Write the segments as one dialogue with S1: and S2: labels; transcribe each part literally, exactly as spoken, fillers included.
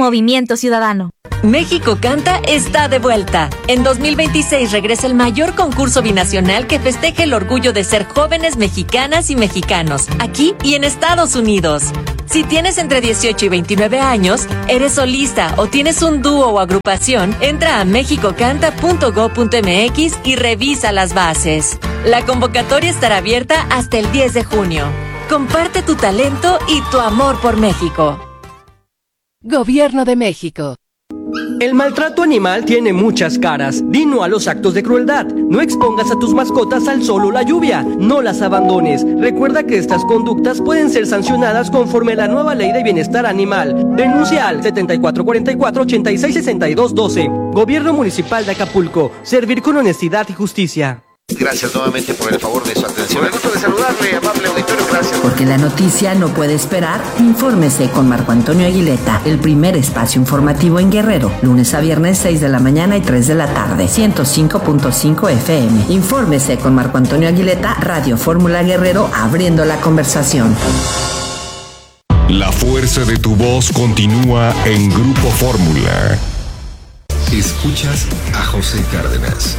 S1: Movimiento Ciudadano.
S2: México Canta está de vuelta. En dos mil veintiséis regresa el mayor concurso binacional que festeja el orgullo de ser jóvenes mexicanas y mexicanos, aquí y en Estados Unidos. Si tienes entre dieciocho y veintinueve años, eres solista o tienes un dúo o agrupación, entra a mexico canta punto gob punto eme equis y revisa las bases. La convocatoria estará abierta hasta el diez de junio. Comparte tu talento y tu amor por México.
S3: Gobierno de México.
S4: El maltrato animal tiene muchas caras. Di no a los actos de crueldad. No expongas a tus mascotas al sol o la lluvia. No las abandones. Recuerda que estas conductas pueden ser sancionadas conforme a la nueva Ley de Bienestar Animal. Denuncia al setenta y cuatro cuarenta y cuatro, ochenta y seis sesenta y dos doce. Gobierno Municipal de Acapulco. Servir con honestidad y justicia.
S5: Gracias nuevamente por el favor de su atención. Me gusto de saludarle, amable auditorio, gracias.
S6: Porque la noticia no puede esperar, infórmese con Marco Antonio Aguileta, el primer espacio informativo en Guerrero, lunes a viernes seis de la mañana y tres de la tarde, ciento cinco punto cinco F M. Infórmese con Marco Antonio Aguileta, Radio Fórmula Guerrero, abriendo la conversación.
S7: La fuerza de tu voz continúa en Grupo Fórmula.
S8: Escuchas a José Cárdenas.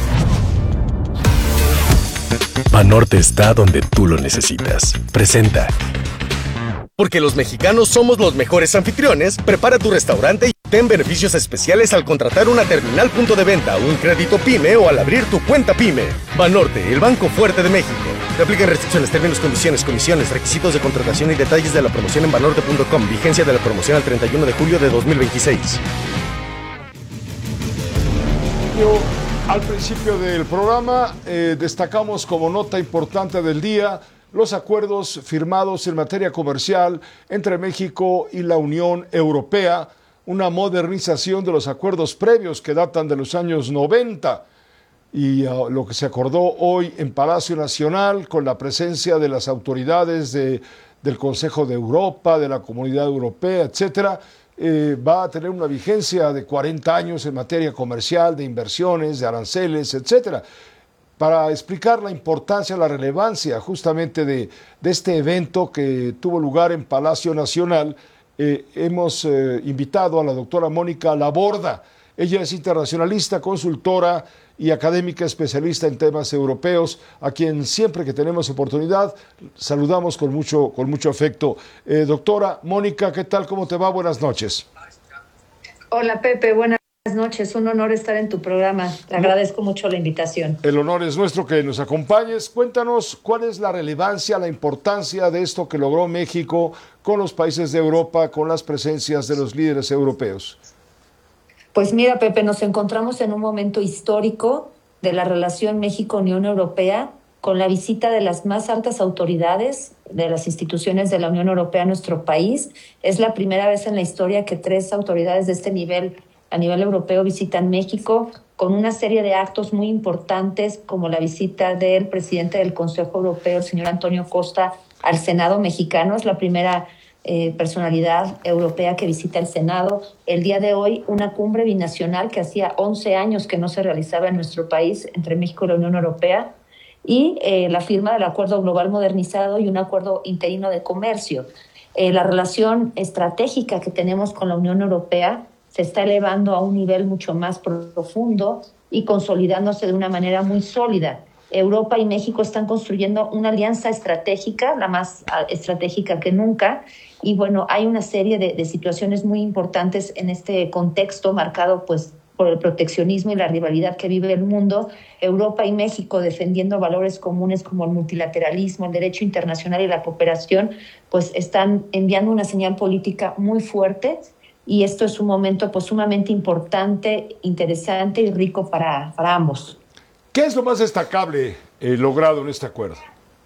S9: Banorte está donde tú lo necesitas. Presenta.
S10: Porque los mexicanos somos los mejores anfitriones, prepara tu restaurante y ten beneficios especiales al contratar una terminal punto de venta, un crédito PYME o al abrir tu cuenta PYME. Banorte, el banco fuerte de México. Te aplican restricciones, términos, condiciones, comisiones, requisitos de contratación y detalles de la promoción en banorte punto com. Vigencia de la promoción al treinta y uno de julio de dos mil veintiséis.
S11: Yo... Al principio del programa eh, destacamos como nota importante del día los acuerdos firmados en materia comercial entre México y la Unión Europea, una modernización de los acuerdos previos que datan de los años noventa y uh, lo que se acordó hoy en Palacio Nacional con la presencia de las autoridades de, del Consejo de Europa, de la Comunidad Europea, etcétera. Eh, va a tener una vigencia de cuarenta años en materia comercial, de inversiones, de aranceles, etcétera. Para explicar la importancia, la relevancia justamente de, de este evento que tuvo lugar en Palacio Nacional, eh, hemos eh, invitado a la doctora Mónica Laborda. Ella es internacionalista, consultora y académica especialista en temas europeos, a quien siempre que tenemos oportunidad saludamos con mucho, con mucho afecto. Eh, doctora Mónica, ¿qué tal? ¿Cómo te va? Buenas noches.
S12: Hola Pepe, buenas noches. Un honor estar en tu programa. Te agradezco mucho la invitación.
S11: El honor es nuestro que nos acompañes. Cuéntanos cuál es la relevancia, la importancia de esto que logró México con los países de Europa, con las presencias de los líderes europeos.
S12: Pues mira, Pepe, nos encontramos en un momento histórico de la relación México-Unión Europea, con la visita de las más altas autoridades de las instituciones de la Unión Europea a nuestro país. Es la primera vez en la historia que tres autoridades de este nivel, a nivel europeo, visitan México, con una serie de actos muy importantes, como la visita del presidente del Consejo Europeo, el señor Antonio Costa, al Senado mexicano. Es la primera Eh, personalidad europea que visita el Senado. El día de hoy, una cumbre binacional que hacía once años que no se realizaba en nuestro país entre México y la Unión Europea, y eh, la firma del Acuerdo Global Modernizado y un acuerdo interino de comercio. Eh, la relación estratégica que tenemos con la Unión Europea se está elevando a un nivel mucho más profundo y consolidándose de una manera muy sólida. Europa y México están construyendo una alianza estratégica, la más estratégica que nunca, y bueno, hay una serie de, de situaciones muy importantes en este contexto marcado pues por el proteccionismo y la rivalidad que vive el mundo. Europa y México, defendiendo valores comunes como el multilateralismo, el derecho internacional y la cooperación, pues están enviando una señal política muy fuerte, y esto es un momento pues sumamente importante, interesante y rico para, para ambos.
S11: ¿Qué es lo más destacable eh, logrado en este acuerdo?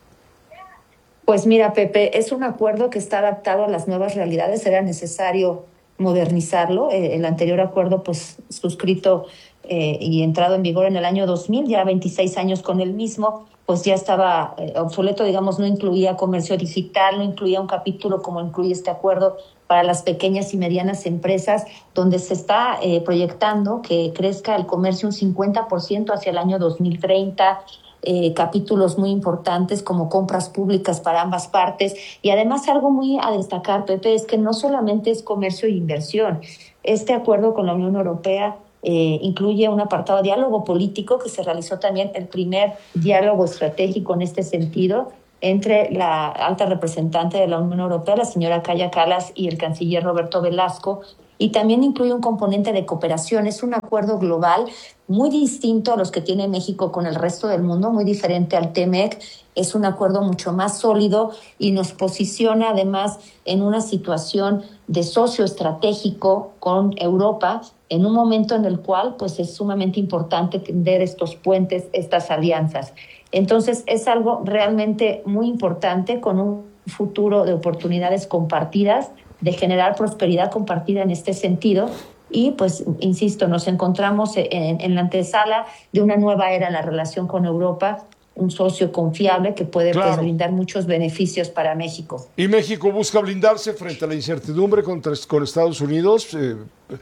S12: Pues mira, Pepe, es un acuerdo que está adaptado a las nuevas realidades. Era necesario modernizarlo. Eh, el anterior acuerdo, pues suscrito eh, y entrado en vigor en el año dos mil, ya veintiséis años con el mismo, pues ya estaba eh, obsoleto, digamos, no incluía comercio digital, no incluía un capítulo como incluye este acuerdo para las pequeñas y medianas empresas, donde se está eh, proyectando que crezca el comercio un cincuenta por ciento hacia el año dos mil treinta, eh, capítulos muy importantes como compras públicas para ambas partes. Y además algo muy a destacar, Pepe, es que no solamente es comercio e inversión. Este acuerdo con la Unión Europea eh, incluye un apartado de diálogo político, que se realizó también el primer diálogo estratégico en este sentido entre la alta representante de la Unión Europea, la señora Kaja Kallas, y el canciller Roberto Velasco, y también incluye un componente de cooperación. Es un acuerdo global muy distinto a los que tiene México con el resto del mundo, muy diferente al T M E C. Es un acuerdo mucho más sólido y nos posiciona además en una situación de socio estratégico con Europa, en un momento en el cual pues, es sumamente importante tender estos puentes, estas alianzas. Entonces es algo realmente muy importante, con un futuro de oportunidades compartidas, de generar prosperidad compartida en este sentido. Y pues, insisto, nos encontramos en, en la antesala de una nueva era en la relación con Europa, un socio confiable que puede
S11: claro.
S12: pues, brindar muchos beneficios para México.
S11: Y México busca blindarse frente a la incertidumbre contra, con Estados Unidos. Eh,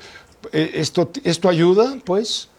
S11: eh, ¿esto, ¿Esto ayuda, pues?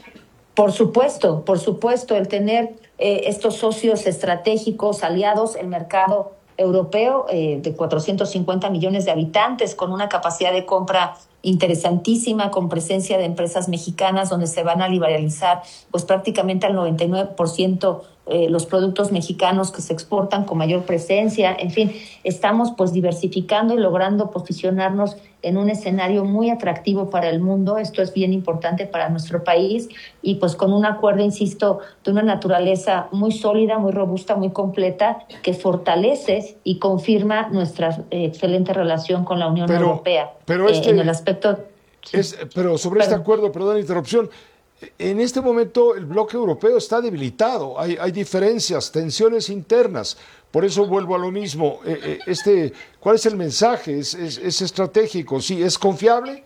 S12: Por supuesto, por supuesto, el tener eh, estos socios estratégicos, aliados, el mercado europeo eh, de cuatrocientos cincuenta millones de habitantes, con una capacidad de compra interesantísima, con presencia de empresas mexicanas, donde se van a liberalizar pues prácticamente al noventa y nueve por ciento eh, los productos mexicanos que se exportan con mayor presencia. En fin, estamos pues diversificando y logrando posicionarnos en un escenario muy atractivo para el mundo. Esto es bien importante para nuestro país, y pues con un acuerdo, insisto, de una naturaleza muy sólida, muy robusta, muy completa, que fortalece y confirma nuestra eh, excelente relación con la Unión
S11: pero,
S12: Europea.
S11: Pero este,
S12: eh, en el aspecto...
S11: es, pero sobre
S12: Perdón.
S11: este acuerdo, perdón la interrupción, en este momento el bloque europeo está debilitado, hay, hay diferencias, tensiones internas. Por eso vuelvo a lo mismo. Este, ¿cuál es el mensaje? ¿Es, es, es estratégico? ¿Sí? ¿Es confiable?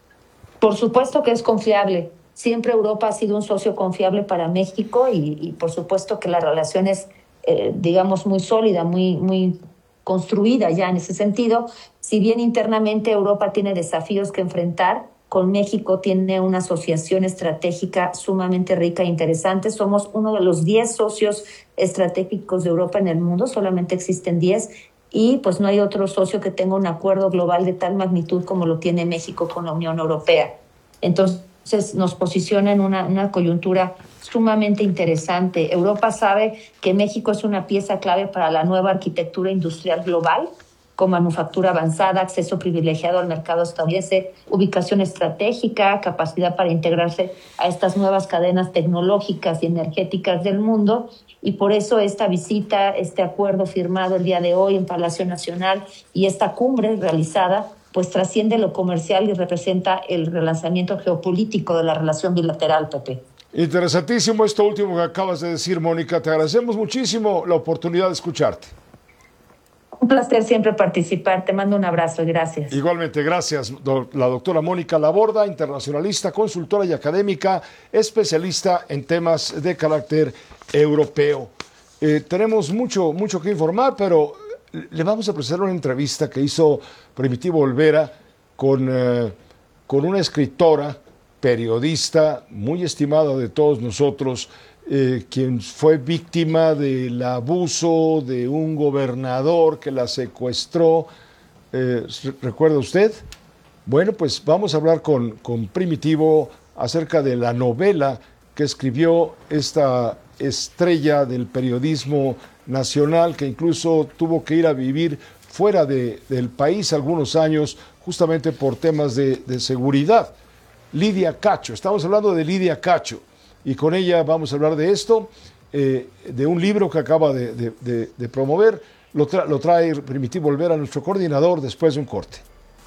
S12: Por supuesto que es confiable. Siempre Europa ha sido un socio confiable para México, y, y por supuesto que la relación es, eh, digamos, muy sólida, muy, muy construida ya en ese sentido. Si bien internamente Europa tiene desafíos que enfrentar, con México tiene una asociación estratégica sumamente rica e interesante. Somos uno de los diez socios estratégicos de Europa en el mundo, solamente existen diez, y pues no hay otro socio que tenga un acuerdo global de tal magnitud como lo tiene México con la Unión Europea. Entonces nos posiciona en una, una coyuntura sumamente interesante. Europa sabe que México es una pieza clave para la nueva arquitectura industrial global, con manufactura avanzada, acceso privilegiado al mercado estadounidense, ubicación estratégica, capacidad para integrarse a estas nuevas cadenas tecnológicas y energéticas del mundo. Y por eso esta visita, este acuerdo firmado el día de hoy en Palacio Nacional y esta cumbre realizada, pues trasciende lo comercial y representa el relanzamiento geopolítico de la relación bilateral, Pepe.
S11: Interesantísimo esto último que acabas de decir, Mónica. Te agradecemos muchísimo la oportunidad de escucharte.
S12: Un placer siempre participar. Te mando un abrazo y gracias.
S11: Igualmente, gracias. La doctora Mónica Laborda, internacionalista, consultora y académica, especialista en temas de carácter europeo. Eh, tenemos mucho, mucho que informar, pero le vamos a presentar una entrevista que hizo Primitivo Olvera con, eh, con una escritora, periodista muy estimada de todos nosotros, Eh, quien fue víctima del abuso de un gobernador que la secuestró. Eh, ¿Recuerda usted? Bueno, pues vamos a hablar con, con Primitivo acerca de la novela que escribió esta estrella del periodismo nacional, que incluso tuvo que ir a vivir fuera de, del país algunos años justamente por temas de, de seguridad. Lidia Cacho, estamos hablando de Lidia Cacho. Y con ella vamos a hablar de esto, eh, de un libro que acaba de, de, de, de promover. Lo, tra lo trae Primitivo Olvera, nuestro coordinador, después de un corte.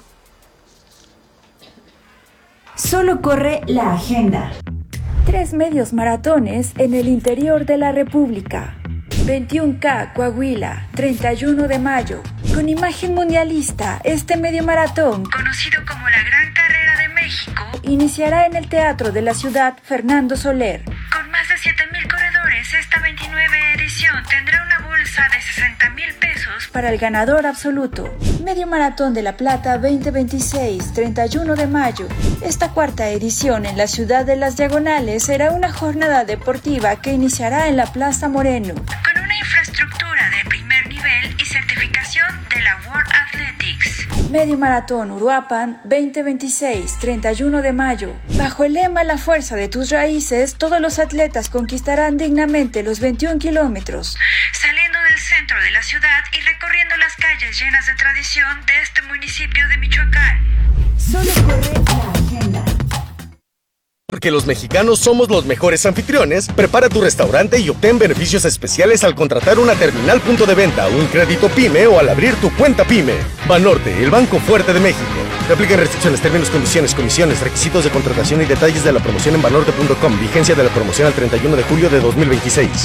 S1: Solo corre la agenda. Tres medios maratones en el interior de la República. veintiuno K Coahuila, treinta y uno de mayo. Con imagen mundialista, este medio maratón, conocido como la Gran Carrera de México, iniciará en el Teatro de la Ciudad Fernando Soler. Con más de siete mil corredores, esta veintinueve edición tendrá una bolsa de sesenta mil pesos para el ganador absoluto. Medio Maratón de La Plata veinte veintiséis, treinta y uno de mayo. Esta cuarta edición en la Ciudad de las Diagonales será una jornada deportiva que iniciará en la Plaza Moreno, con una infraestructura de primer nivel y certificación de la World Athletics. Medio Maratón Uruapan veinte veintiséis, treinta y uno de mayo. Bajo el lema La fuerza de tus raíces, todos los atletas conquistarán dignamente los veintiún kilómetros, saliendo del centro de la ciudad y recorriendo las calles llenas de tradición de este municipio de Michoacán. Solo corre la agenda.
S10: Porque los mexicanos somos los mejores anfitriones, prepara tu restaurante y obtén beneficios especiales al contratar una terminal punto de venta, un crédito PYME o al abrir tu cuenta PYME. Banorte, el banco fuerte de México. Te aplican restricciones, términos, condiciones, comisiones, requisitos de contratación y detalles de la promoción en banorte punto com. Vigencia de la promoción al treinta y uno de julio de dos mil veintiséis.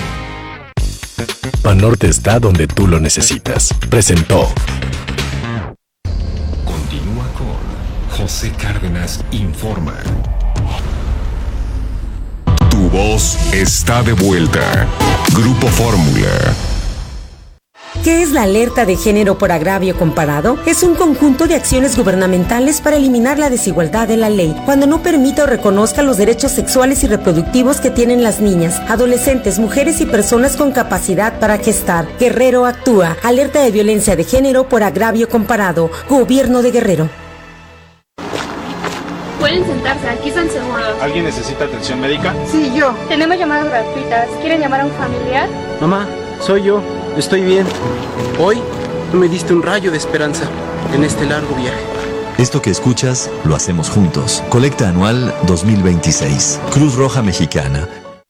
S9: Banorte está donde tú lo necesitas. Presentó.
S8: Continúa con José Cárdenas Informa.
S7: Tu voz está de vuelta. Grupo Fórmula.
S13: ¿Qué es la alerta de género por agravio comparado? Es un conjunto de acciones gubernamentales para eliminar la desigualdad de la ley, cuando no permita o reconozca los derechos sexuales y reproductivos que tienen las niñas, adolescentes, mujeres y personas con capacidad para gestar. Guerrero actúa. Alerta de violencia de género por agravio comparado. Gobierno de Guerrero.
S14: Pueden sentarse, aquí están seguros.
S15: ¿Alguien necesita atención médica?
S14: Sí, yo. Tenemos llamadas gratuitas. ¿Quieren llamar a un familiar?
S16: Mamá, soy yo. Estoy bien. Hoy tú me diste un rayo de esperanza en este largo viaje.
S17: Esto que escuchas lo hacemos juntos. Colecta anual dos mil veintiséis. Cruz Roja Mexicana.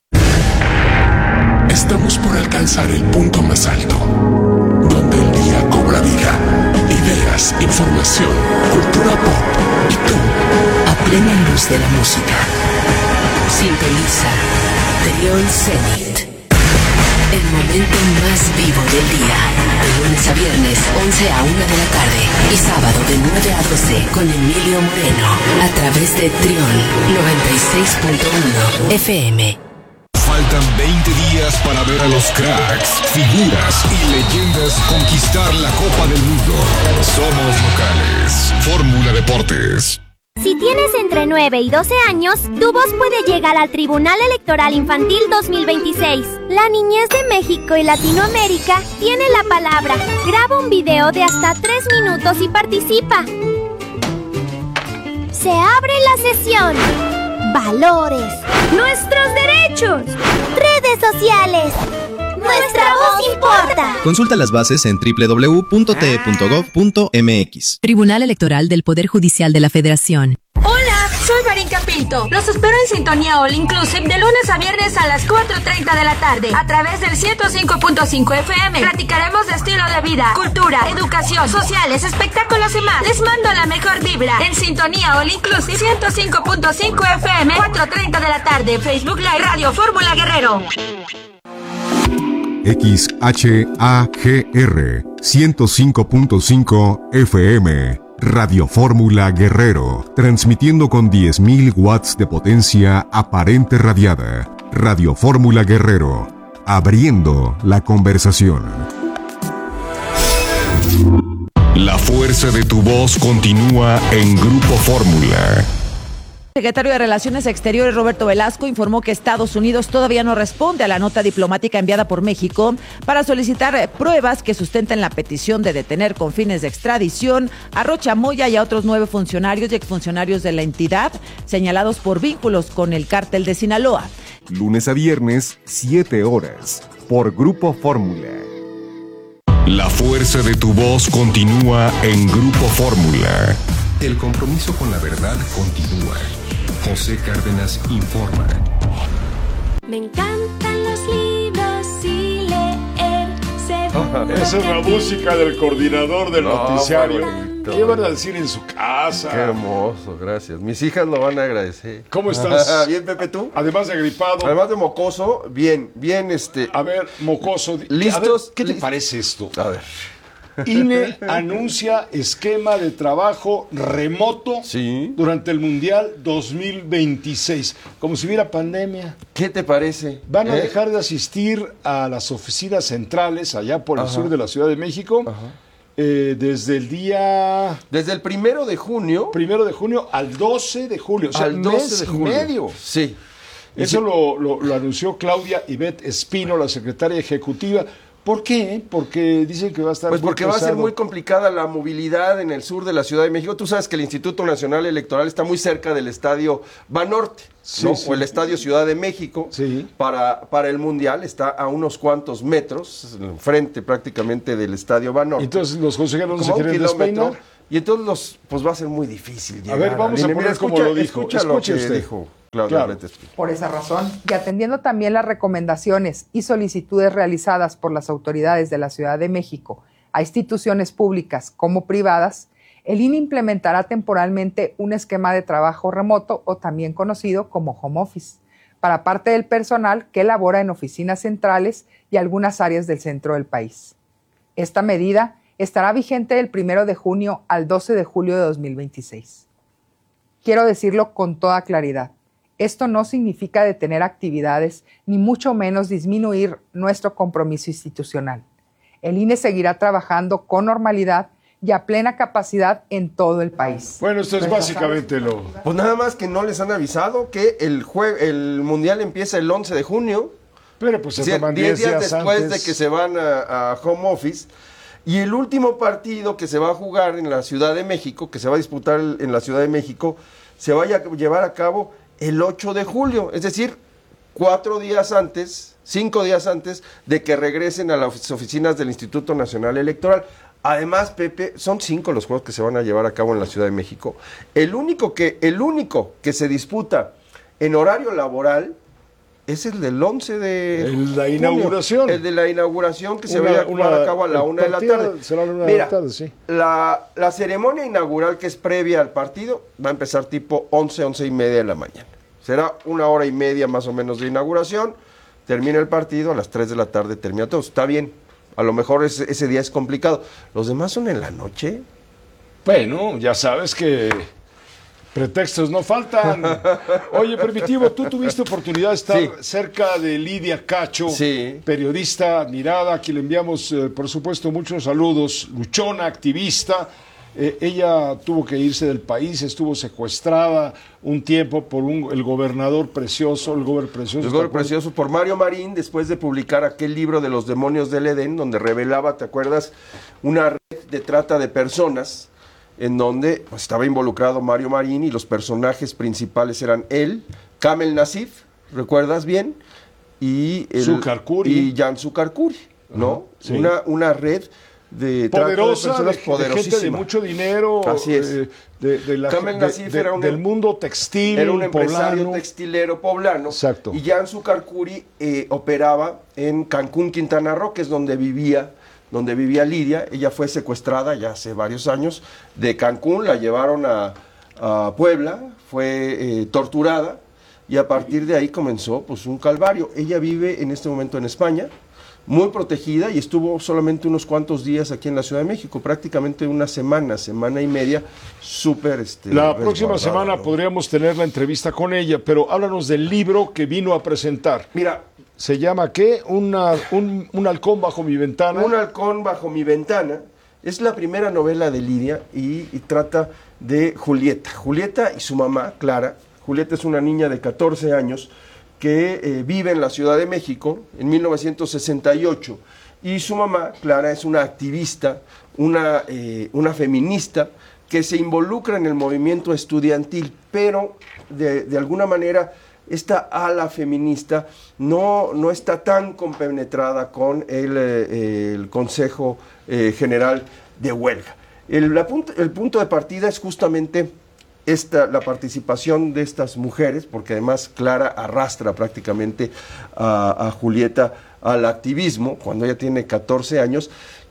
S7: Estamos por alcanzar el punto más alto, donde el día cobra vida. Ideas, información, cultura pop y tú, a plena luz de la música.
S18: Sintoniza Trión Zenit. El momento más vivo del día. De lunes a viernes, once a una de la tarde. Y sábado de nueve a doce con Emilio Moreno. A través de Trión noventa y seis punto uno F M.
S7: Faltan veinte días para ver a los cracks, figuras y leyendas conquistar la Copa del Mundo. Somos locales. Fórmula Deportes.
S19: Si tienes entre nueve y doce años, tu voz puede llegar al Tribunal Electoral Infantil dos mil veintiséis. La niñez de México y Latinoamérica tiene la palabra. Graba un video de hasta tres minutos y participa. Se abre la sesión. Valores. Nuestros derechos. Redes sociales. Nuestra voz importa.
S20: Consulta las bases en doble u doble u doble u punto t e punto gov punto m x.
S21: Tribunal Electoral del Poder Judicial de la Federación.
S22: Hola, soy Marinka Pinto. Los espero en Sintonía All Inclusive de lunes a viernes a las cuatro treinta de la tarde a través del ciento cinco punto cinco F M. Platicaremos de estilo de vida, cultura, educación, sociales, espectáculos y más. Les mando la mejor vibra en Sintonía All Inclusive ciento cinco punto cinco F M, cuatro treinta de la tarde. Facebook Live Radio Fórmula Guerrero.
S23: X H A G R ciento cinco punto cinco F M, Radio Fórmula Guerrero, transmitiendo con diez mil watts de potencia aparente radiada. Radio Fórmula Guerrero, abriendo la conversación.
S7: La fuerza de tu voz continúa en Grupo Fórmula.
S24: El secretario de Relaciones Exteriores, Roberto Velasco, informó que Estados Unidos todavía no responde a la nota diplomática enviada por México para solicitar pruebas que sustenten la petición de detener con fines de extradición a Rocha Moya y a otros nueve funcionarios y exfuncionarios de la entidad señalados por vínculos con el cártel de Sinaloa.
S23: Lunes a viernes, siete horas, por Grupo Fórmula.
S7: La fuerza de tu voz continúa en Grupo Fórmula.
S8: El compromiso con la verdad continúa. José Cárdenas Informa.
S19: Me encantan los libros y leer.
S11: Esa es la música del coordinador del no, noticiario. ¿Qué van a decir en su casa?
S25: Qué hermoso, gracias. Mis hijas lo van a agradecer.
S11: ¿Cómo estás?
S25: Bien, Pepe, ¿tú?
S11: Además de gripado.
S25: Además de mocoso, bien, bien, este...
S11: A ver, mocoso.
S25: ¿Listos?
S11: A ver, ¿qué te parece esto?
S25: A ver.
S11: I N E anuncia esquema de trabajo remoto
S25: sí.
S11: durante el Mundial dos mil veintiséis, como si hubiera pandemia.
S25: ¿Qué te parece?
S11: Van a
S25: ¿Eh?
S11: dejar de asistir a las oficinas centrales allá por el
S25: Ajá.
S11: sur de la Ciudad de México eh, desde el día...
S25: Desde el primero de junio.
S11: Primero de junio al doce de julio, o sea,
S25: al doce
S11: mes
S25: de
S11: y
S25: julio.
S11: medio.
S25: Sí.
S11: Eso lo, lo, lo anunció Claudia Ivette Espino, la secretaria ejecutiva, ¿Por qué? Porque dicen que va a estar
S25: Pues
S11: muy
S25: porque va a ser
S11: pesado.
S25: muy complicada la movilidad en el sur de la Ciudad de México. Tú sabes que el Instituto Nacional Electoral está muy cerca del Estadio Banorte,
S11: Sí,
S25: ¿no?
S11: sí.
S25: O el Estadio Ciudad de México.
S11: Sí.
S25: Para, para el Mundial está a unos cuantos metros, frente prácticamente del Estadio Banorte.
S11: Entonces los consejeros no se
S25: Como un
S11: quieren
S25: kilómetro,
S11: despeinar.
S25: Y entonces los, pues va a ser muy difícil llegar.
S11: A ver, vamos a
S25: Mira,
S11: poner
S25: escucha-
S11: como lo dijo.
S25: Escucha lo
S11: Escuche
S25: que
S11: usted.
S25: dijo Claudia
S11: Claro.
S25: Blett Espín.
S2: Por esa razón, y atendiendo también las recomendaciones y solicitudes realizadas por las autoridades de la Ciudad de México a instituciones públicas como privadas, el I N E implementará temporalmente un esquema de trabajo remoto o también conocido como home office para parte del personal que labora en oficinas centrales y algunas áreas del centro del país. Esta medida estará vigente del primero de junio al doce de julio de dos mil veintiséis. Quiero decirlo con toda claridad. Esto no significa detener actividades, ni mucho menos disminuir nuestro compromiso institucional. El I N E seguirá trabajando con normalidad y a plena capacidad en todo el país.
S11: Bueno, esto es básicamente lo...
S25: Pues nada más que no les han avisado que el, jue- el Mundial empieza el once de junio.
S11: Pero pues se
S25: Sí,
S11: toman
S25: diez
S11: diez
S25: días
S11: días
S25: después
S11: antes.
S25: de que se van a, a home office. Y el último partido que se va a jugar en la Ciudad de México, que se va a disputar el- en la Ciudad de México, se vaya a llevar a cabo el ocho de julio. Es decir, cuatro días antes, cinco días antes de que regresen a las oficinas del Instituto Nacional Electoral. Además, Pepe, son cinco los juegos que se van a llevar a cabo en la Ciudad de México. El único que, el único que se disputa en horario laboral es el del once de
S11: El- la
S25: junio.
S11: inauguración.
S25: El de la inauguración que se
S11: Una-
S25: va a llevar
S11: una-
S25: a cabo a la
S11: el
S25: una de la
S11: partido
S25: tarde.
S11: será a la una de
S25: Mira,
S11: la tarde, sí.
S25: la, la ceremonia inaugural que es previa al partido va a empezar tipo once, once y media de la mañana. Será una hora y media más o menos de inauguración. Termina el partido, a las tres de la tarde termina todo. Está bien. A lo mejor ese, ese día es complicado. ¿Los demás son en la noche?
S11: Bueno, ya sabes que pretextos no faltan. Oye, Primitivo, tú tuviste oportunidad de estar
S25: Sí.
S11: cerca de Lidia Cacho,
S25: Sí.
S11: periodista admirada, a quien le enviamos, eh, por supuesto, muchos saludos, luchona, activista. Eh, ella tuvo que irse del país, estuvo secuestrada un tiempo por un, el gobernador precioso, el gobernador precioso.
S25: El Gol
S11: ¿te acuerdas?
S25: Precioso por Mario Marín, después de publicar aquel libro de los demonios del Edén, donde revelaba, ¿te acuerdas?, una red de trata de personas, en donde pues, estaba involucrado Mario Marín y los personajes principales eran él, Kamel Nassif, ¿recuerdas bien? Y, el,
S11: Zucarcuri.
S25: y Jan Zucarcuri, ¿no?
S11: Ajá, sí.
S25: una, una red de
S11: Poderosa,
S25: trata de
S11: de,
S25: personas
S11: de gente de
S25: poderosísima.
S11: mucho dinero,
S25: Así es.
S11: eh, de, de la,
S25: Kamel
S11: de-
S25: Nassif
S11: de-
S25: era un-
S11: del mundo textil,
S25: Era un empresario
S11: poblano.
S25: textilero poblano.
S11: Exacto.
S25: Y Jan Zucarcuri eh, operaba en Cancún, Quintana Roo, que es donde vivía, donde vivía Lidia. Ella fue secuestrada ya hace varios años de Cancún, la llevaron a, a Puebla, fue eh, torturada y a partir de ahí comenzó pues un calvario. Ella vive en este momento en España, muy protegida, y estuvo solamente unos cuantos días aquí en la Ciudad de México, prácticamente una semana, semana y media, súper este,
S11: La próxima
S25: resguardada,
S11: semana
S25: ¿no?
S11: podríamos tener la entrevista con ella, pero háblanos del libro que vino a presentar.
S25: Mira,
S11: ¿Se llama qué? Una, un, un halcón bajo mi ventana.
S25: Un halcón bajo mi ventana. Es la primera novela de Lidia y, y trata de Julieta. Julieta y su mamá, Clara. Julieta es una niña de catorce años que eh, vive en la Ciudad de México en mil novecientos sesenta y ocho. Y su mamá, Clara, es una activista, una, eh, una feminista que se involucra en el movimiento estudiantil, pero de, de alguna manera esta ala feminista no, no está tan compenetrada con el, eh, el Consejo eh, General de Huelga. El, la punto, el punto de partida es justamente esta, la participación de estas mujeres, porque además Clara arrastra prácticamente a, a Julieta al activismo cuando ella tiene catorce años,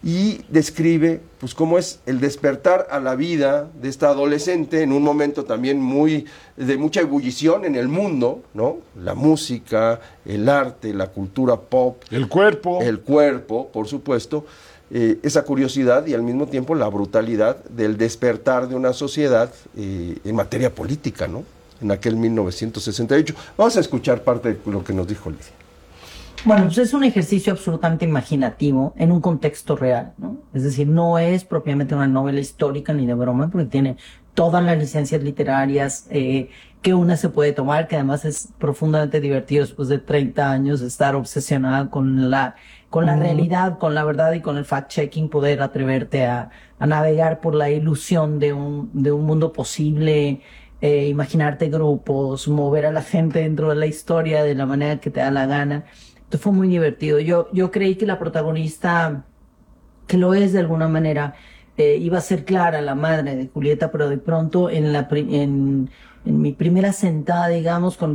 S25: y describe pues cómo es el despertar a la vida de esta adolescente en un momento también muy de mucha ebullición en el mundo, ¿no? La música, el arte, la cultura pop,
S11: el cuerpo,
S25: el cuerpo, por supuesto, eh, esa curiosidad y al mismo tiempo la brutalidad del despertar de una sociedad eh, en materia política, ¿no? En aquel mil novecientos sesenta y ocho. Vamos a escuchar parte de lo que nos dijo Lidia.
S3: Bueno, pues es un ejercicio absolutamente imaginativo en un contexto real, ¿no? Es decir, no es propiamente una novela histórica ni de broma, porque tiene todas las licencias literarias eh, que una se puede tomar, que además es profundamente divertido después de treinta años de estar obsesionada con la con la realidad, con la verdad y con el fact-checking, poder atreverte a, a navegar por la ilusión de un, de un mundo posible, eh, imaginarte grupos, mover a la gente dentro de la historia de la manera que te da la gana. Entonces fue muy divertido. Yo, yo creí que la protagonista, que lo es de alguna manera, eh, iba a ser Clara, la madre de Julieta, pero de pronto en la, en, en mi primera sentada, digamos, con